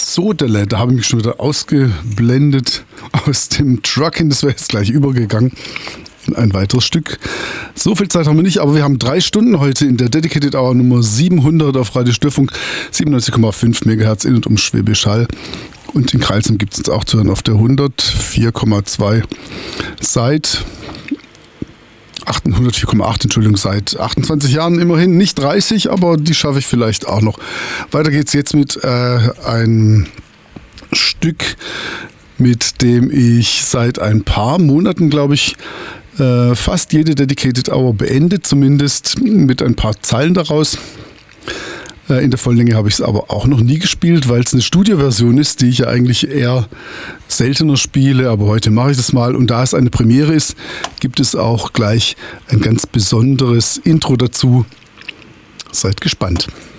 Sodele, da habe ich mich schon wieder ausgeblendet aus dem Trucking, das wäre jetzt gleich übergegangen in ein weiteres Stück. So viel Zeit haben wir nicht, aber wir haben 3 Stunden heute in der Dedicated Hour Nummer 700 auf Radio Störfunk, 97,5 MHz in und um Schwäbisch Hall. Und in Kreilsheim gibt es uns auch zu hören auf der 104,2 seit 104,8, Entschuldigung, seit 28 Jahren immerhin, nicht 30, aber die schaffe ich vielleicht auch noch. Weiter geht's jetzt mit einem Stück, mit dem ich seit ein paar Monaten, glaube ich, fast jede Dedicated Hour beende, zumindest mit ein paar Zeilen daraus. In der Volllänge habe ich es aber auch noch nie gespielt, weil es eine Studioversion ist, die ich ja eigentlich eher seltener spiele, aber heute mache ich das mal. Und da es eine Premiere ist, gibt es auch gleich ein ganz besonderes Intro dazu. Seid gespannt.